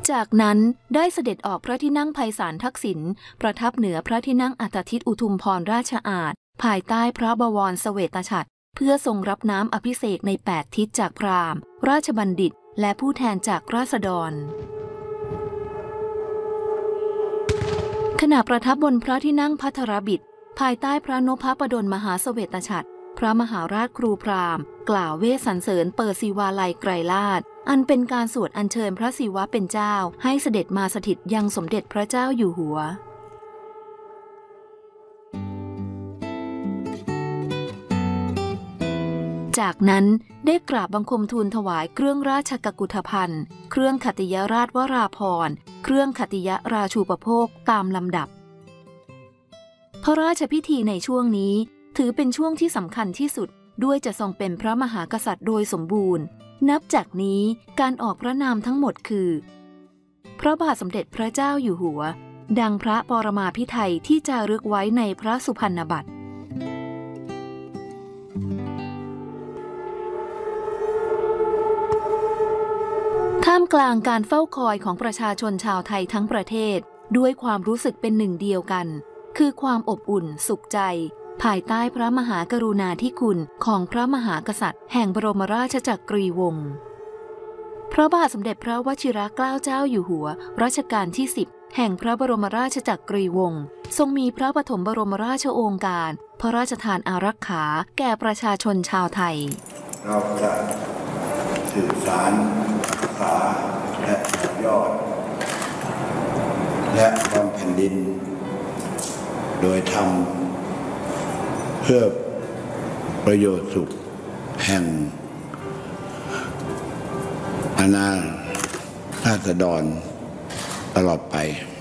จากนั้นได้เสด็จออกพระที่นั่งไพศาลทักษิณประทับเหนือพระที่นั่งอัฏฐทิตอุทุมพรราชอาณภายใต้พระบวรเสวตฉัตรเพื่อทรงรับน้ำอภิเษกใน8ทิศจากพราหมณ์ราชบัณฑิตและผู้แทนจากราษฎรขณะประทับบนพระที่นั่งภัทรบิดภายใต้พระนพปดลมหาเสวตฉัตรพระมหาราชครูพราหมณ์กล่าวเวสสรรเสริญเปิดศิวาลัยไกรลาศอันเป็นการสวดอัญเชิญพระศิวะเป็นเจ้าให้เสด็จมาสถิตยังสมเด็จพระเจ้าอยู่หัวจากนั้นได้กราบบังคมทูลถวายเครื่องราชกกุฏภัณฑ์เครื่องขัตติยราชวราภรณ์เครื่องขัตติยราชูปโภคตามลำดับพระราชพิธีในช่วงนี้ถือเป็นช่วงที่สำคัญที่สุดด้วยจะทรงเป็นพระมหากษัตริย์โดยสมบูรณ์นับจากนี้การออกพระนามทั้งหมดคือพระบาทสมเด็จพระเจ้าอยู่หัวดังพระปรมาภิไธยที่จารึกไว้ในพระสุพรรณบัตรท่ามกลางการเฝ้าคอยของประชาชนชาวไทยทั้งประเทศด้วยความรู้สึกเป็นหนึ่งเดียวกันคือความอบอุ่นสุขใจภายใต้พระมหากรุณาธิคุณของพระมหากษัตริย์แห่งบรมราชจักรีวงศ์พระบาทสมเด็จพระวชิรเกล้าเจ้าอยู่หัวรัชกาลที่10แห่งพระบรมราชจักรีวงศ์ทรงมีพระปฐมบรมราชโองการพระราชทานอารักขาแก่ประชาชนชาวไทยเราจะสืบสานรักษาและต่อยอดและบำเพ็ญดินโดยทำเพื่อประโยชน์สุขแห่งอาณาราษฎรตลอดไป